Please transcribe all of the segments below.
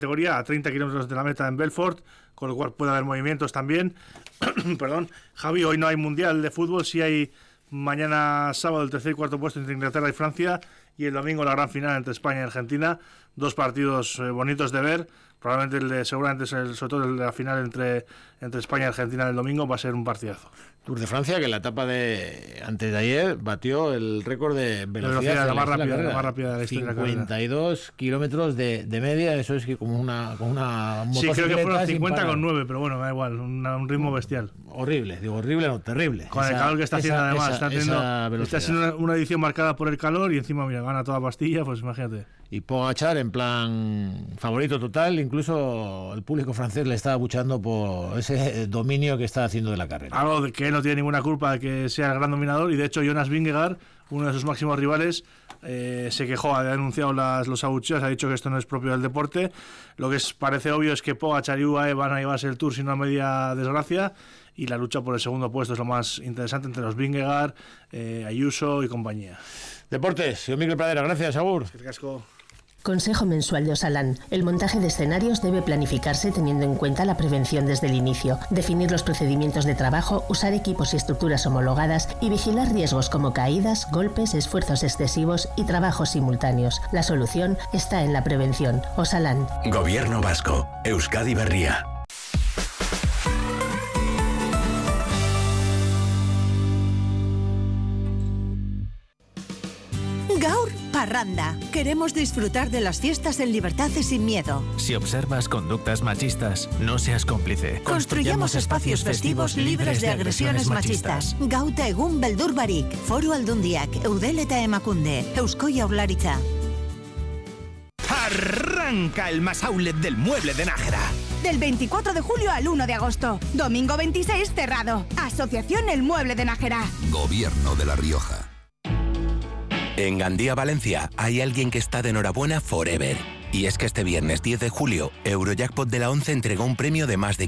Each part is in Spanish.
categoría a 30 kilómetros de la meta en Belfort, con lo cual puede haber movimientos también. Perdón, Javi, hoy no hay mundial de fútbol, sí hay mañana sábado el tercer y cuarto puesto entre Inglaterra y Francia, y el domingo la gran final entre España y Argentina. Dos partidos bonitos de ver. Probablemente seguramente sobre todo el de la final entre España y Argentina el domingo va a ser un partidazo. Tour de Francia, que en la etapa de antes de ayer batió el récord de velocidad, la más rápida de la historia. 52 kilómetros de media, eso es que como una sí, creo que fueron 50,9, pero bueno, da igual, un ritmo bestial. Horrible, no, terrible. Con el calor que está haciendo, además, está haciendo una edición marcada por el calor y encima, mira, gana toda pastilla, pues imagínate. Y Pogačar en plan favorito total, incluso el público francés le está abuchando por ese dominio que está haciendo de la carrera. Algo de que no tiene ninguna culpa de que sea el gran dominador, y de hecho Jonas Vingegaard, uno de sus máximos rivales, se quejó, ha denunciado los abucheos, ha dicho que esto no es propio del deporte. Lo que parece obvio es que Pogačar y UAE van a llevarse el Tour sin una media desgracia, y la lucha por el segundo puesto es lo más interesante entre los Vingegaard, Ayuso y compañía. Deportes, yo Miguel Pradera, gracias, Agur. Consejo mensual de Osalan. El montaje de escenarios debe planificarse teniendo en cuenta la prevención desde el inicio, definir los procedimientos de trabajo, usar equipos y estructuras homologadas y vigilar riesgos como caídas, golpes, esfuerzos excesivos y trabajos simultáneos. La solución está en la prevención. Osalan. Gobierno vasco. Euskadi Berria. Gaur Parranda. Queremos disfrutar de las fiestas en libertad y sin miedo. Si observas conductas machistas, no seas cómplice. Construyamos espacios festivos libres de agresiones machistas. Gauta egun beldur barik. Foru Aldundiak, Eudel eta Emakunde, Eusko Jaurlaritza. Arranca el más outlet del mueble de Nájera. Del 24 de julio al 1 de agosto. Domingo 26 cerrado. Asociación El Mueble de Nájera. Gobierno de La Rioja. En Gandía, Valencia, hay alguien que está de enhorabuena forever. Y es que este viernes 10 de julio, Eurojackpot de la 11 entregó un premio de más de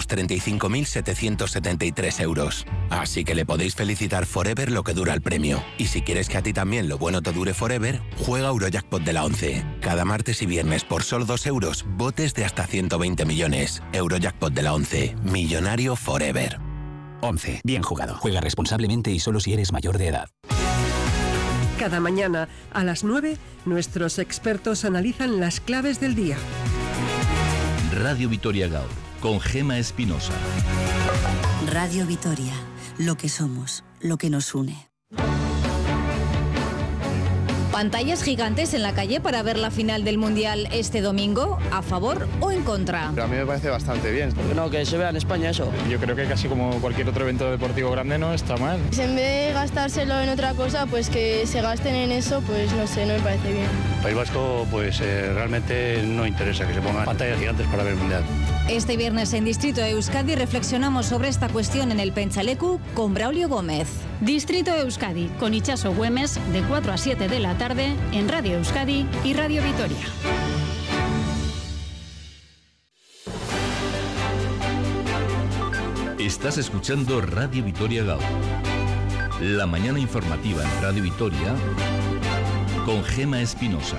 535.773 euros. Así que le podéis felicitar forever lo que dura el premio. Y si quieres que a ti también lo bueno te dure forever, juega Eurojackpot de la 11. Cada martes y viernes por solo 2 euros, botes de hasta 120 millones. Eurojackpot de la 11. Millonario forever. 11. Bien jugado. Juega responsablemente y solo si eres mayor de edad. Cada mañana a las 9, nuestros expertos analizan las claves del día. Radio Vitoria Gaur, con Gema Espinosa. Radio Vitoria, lo que somos, lo que nos une. Pantallas gigantes en la calle para ver la final del Mundial este domingo, ¿a favor o en contra? Pero a mí me parece bastante bien. No, que se vea en España eso. Yo creo que casi como cualquier otro evento deportivo grande no está mal. En vez de gastárselo en otra cosa, pues que se gasten en eso, pues no sé, no me parece bien. País Vasco, pues realmente no interesa que se pongan pantallas gigantes para ver el Mundial. Este viernes en Distrito Euskadi reflexionamos sobre esta cuestión en el Penchalecu con Braulio Gómez. Distrito Euskadi, con Itxaso Güemes, de 4 a 7 de la tarde, en Radio Euskadi y Radio Vitoria. Estás escuchando Radio Vitoria Gaur. La mañana informativa en Radio Vitoria con Gema Espinosa.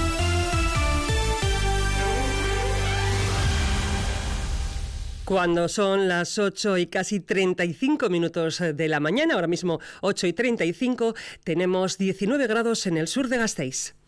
Cuando son las 8 y casi 35 minutos de la mañana, ahora mismo 8 y 35, tenemos 19 grados en el sur de Gasteiz.